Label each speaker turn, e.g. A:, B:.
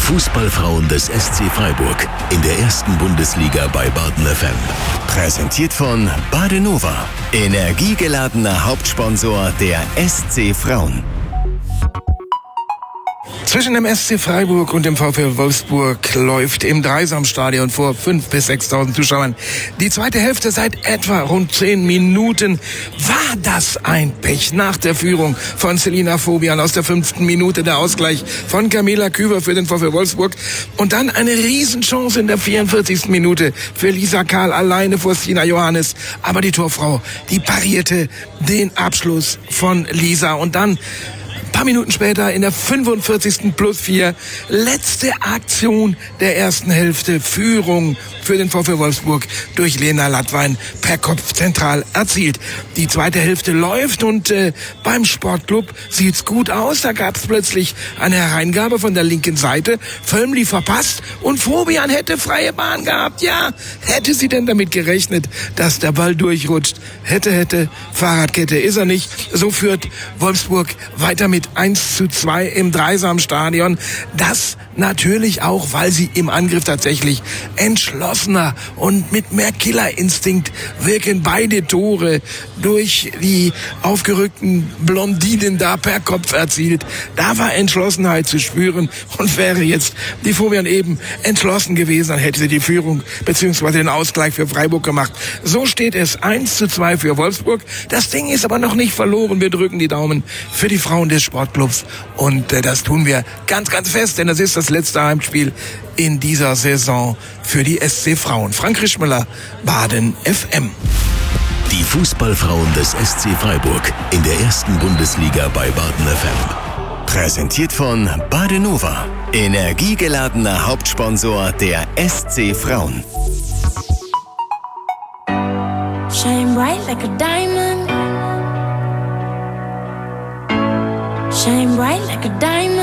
A: Fußballfrauen des SC Freiburg in der ersten Bundesliga bei Baden FM. Präsentiert von Badenova, energiegeladener Hauptsponsor der SC Frauen.
B: Zwischen dem SC Freiburg und dem VfL Wolfsburg läuft im Dreisamstadion vor 5.000 bis 6.000 Zuschauern die zweite Hälfte seit etwa rund 10 Minuten. War das ein Pech nach der Führung von Selina Fobian aus der 5. Minute, der Ausgleich von Camilla Küver für den VfL Wolfsburg und dann eine Riesenchance in der 44. Minute für Lisa Kahl alleine vor Stina Johannes. Aber die Torfrau, die parierte den Abschluss von Lisa und dann ein paar Minuten später in der 45. plus 4, letzte Aktion der ersten Hälfte, Führung für den VfL Wolfsburg durch Lena Lattwein per Kopf zentral erzielt. Die zweite Hälfte läuft und beim Sportclub sieht's gut aus. Da gab's plötzlich eine Hereingabe von der linken Seite, Völmli verpasst und Fobian hätte freie Bahn gehabt. Ja, hätte sie denn damit gerechnet, dass der Ball durchrutscht? Hätte, Fahrradkette ist er nicht. So führt Wolfsburg weiter mit 1:2 im Dreisamstadion. Das natürlich auch, weil sie im Angriff tatsächlich entschlossener und mit mehr Killerinstinkt wirken. Beide Tore durch die aufgerückten Blondinen da per Kopf erzielt. Da war Entschlossenheit zu spüren und wäre jetzt die Fobian eben entschlossen gewesen, dann hätte sie die Führung bzw. den Ausgleich für Freiburg gemacht. So steht es 1:2 für Wolfsburg. Das Ding ist aber noch nicht verloren. Wir drücken die Daumen für die Frauen des Sportclubs und das tun wir ganz, ganz fest, denn das ist das letzte Heimspiel in dieser Saison für die SC Frauen. Frank Rischmüller, Baden FM.
A: Die Fußballfrauen des SC Freiburg in der ersten Bundesliga bei Baden FM. Präsentiert von Badenova, energiegeladener Hauptsponsor der SC Frauen.
C: Shine bright like a diamond. Shine bright like a diamond.